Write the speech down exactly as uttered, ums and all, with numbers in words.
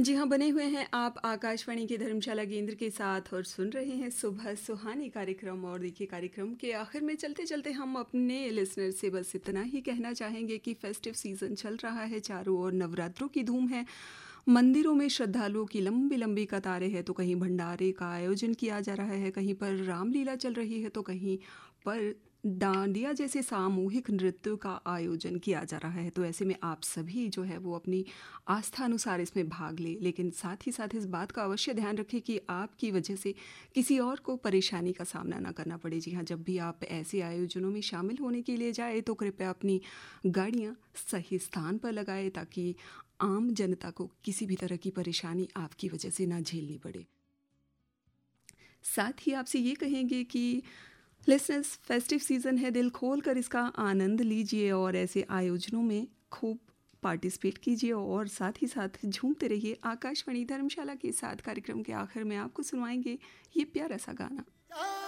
जी हाँ, बने हुए हैं आप आकाशवाणी के धर्मशाला केंद्र के साथ और सुन रहे हैं सुबह सुहानी कार्यक्रम। और देखिए, कार्यक्रम के आखिर में चलते-चलते हम अपने लिसनर से बस इतना ही कहना चाहेंगे कि फेस्टिव सीज़न चल रहा है, चारों ओर नवरात्रों की धूम है। मंदिरों में श्रद्धालुओं की लंबी-लंबी कतारें हैं, तो कहीं भंडारे का आयोजन किया जा रहा है, कहीं पर रामलीला चल रही है, तो कहीं पर डांडिया जैसे सामूहिक नृत्य का आयोजन किया जा रहा है। तो ऐसे में आप सभी जो है वो अपनी आस्था अनुसार इसमें भाग लें, लेकिन साथ ही साथ इस बात का अवश्य ध्यान रखें कि आपकी वजह से किसी और को परेशानी का सामना ना करना पड़े। जी हाँ, जब भी आप ऐसे आयोजनों में शामिल होने के लिए जाए तो कृपया अपनी गाड़ियाँ सही स्थान पर लगाएं, ताकि आम जनता को किसी भी तरह की परेशानी आपकी वजह से ना झेलनी पड़े। साथ ही आपसे ये कहेंगे कि लिसनर्स, फेस्टिव सीज़न है, दिल खोल कर इसका आनंद लीजिए और ऐसे आयोजनों में खूब पार्टिसिपेट कीजिए और साथ ही साथ झूमते रहिए। आकाशवाणी धर्मशाला के साथ कार्यक्रम के आखिर में आपको सुनवाएंगे ये प्यारा सा गाना।